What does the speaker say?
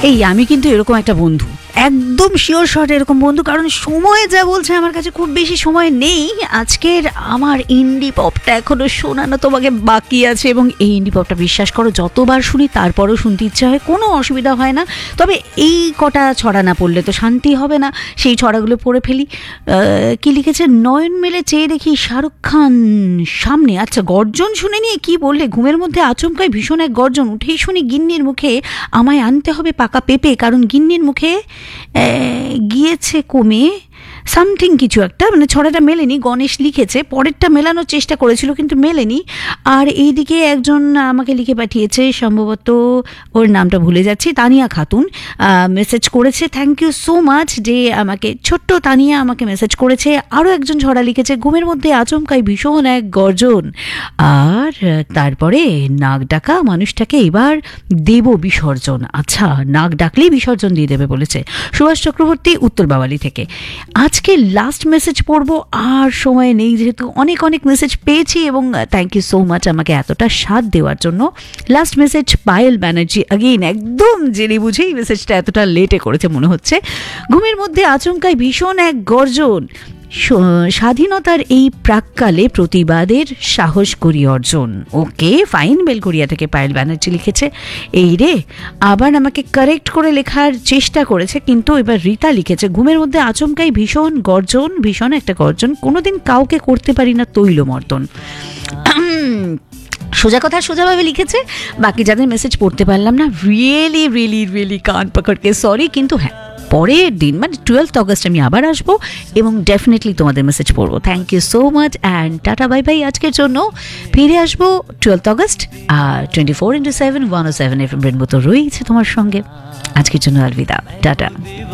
এই আমি কিন্তু এরকম একটা বন্ধু, একদম শিওর শট এরকম বন্ধু, কারণ সময় যা বলছে আমার কাছে খুব বেশি সময় নেই। আজকের আমার ইন্ডি পপটা এখনো শোনানো তোমাকে বাকি আছে, এবং এই ইন্ডি পপটা বিশ্বাস করো যতবার শুনি তারপরও শুনতে ইচ্ছা হয়, কোনো অসুবিধা হয় না। তবে এই কটা ছড়া না পড়লে তো শান্তি হবে না, সেই ছড়াগুলো পড়ে ফেলি। কি লিখেছে, নয়ন মেলে চেয়ে দেখি শাহরুখ খান সামনে। আচ্ছা, গর্জন শুনে নিয়ে কি বললে, ঘুমের মধ্যে আচমকায় ভীষণ এক গর্জন, উঠেই শুনি গিন্নির মুখে আমায় আনতে হবে পাকা পেঁপে, কারণ গিন্নির মুখে গিয়েছে কমে সামথিং কিছু একটা, মানে ছড়াটা মেলেনি। গণেশ লিখেছে, পরেরটা মেলানোর চেষ্টা করেছিল কিন্তু মেলেনি। আর এইদিকে একজন আমাকে লিখে পাঠিয়েছে, সম্ভবত ওর নামটা ভুলে যাচ্ছি, তানিয়া খাতুন মেসেজ করেছে। থ্যাংক ইউ সো মাচ যে আমাকে, ছোট্ট তানিয়া আমাকে মেসেজ করেছে। আরও একজন ছড়া লিখেছে, ঘুমের মধ্যে আচমকাই ভীষণ এক গর্জন, আর তারপরে নাক ডাকা মানুষটাকে এবার দেব বিসর্জন। আচ্ছা, নাক ডাকলেই বিসর্জন দিয়ে দেবে বলেছে সুভাষ চক্রবর্তী উত্তর বাওয়ালি থেকে। আজকে লাস্ট মেসেজ পড়বো, আর সময় নেই যেহেতু অনেক অনেক মেসেজ পেয়েছি, এবং থ্যাংক ইউ সো মাচ আমাকে এতটা সাথ দেওয়ার জন্য। Last message Payel Banerjee, again একদম জেনে বুঝেই মেসেজটা এতটা লেটে করেছে মনে হচ্ছে। ঘুমের মধ্যে আচমকায় ভীষণ এক গর্জন, স্বাধীনতার এই প্রাককালে প্রতিবাদের সাহস করি অর্জন। ওকে ফাইন, বেলগড়িয়া থেকে পায়েল ব্যানার্জি লিখেছে। এই রে, আবার আমাকে কারেক্ট করে লেখার চেষ্টা করেছে, কিন্তু এবার রীতা লিখেছে, ঘুমের মধ্যে আচমকাই ভীষণ গর্জন, ভীষণ একটা গর্জন, কোনোদিন কাউকে করতে পারি না তৈলমর্দন। সোজা কথা সোজাভাবে লিখেছে। বাকি যাদের মেসেজ পড়তে পারলাম না, রিয়েলি রিয়েলি রিয়েলি কান পাকড়কে সরি, কিন্তু হ্যাঁ পরের দিন মানে 12 অগস্ট আমি আবার আসবো এবং ডেফিনেটলি তোমাদের মেসেজ পড়বো। Thank you so much and tata bye bye. আজকের জন্য ফিরে আসবো 12 অগস্ট, আর 24/7 107 FM রেনবো তো রয়েছে তোমার সঙ্গে। আজকের জন্য আলবিদা, টাটা।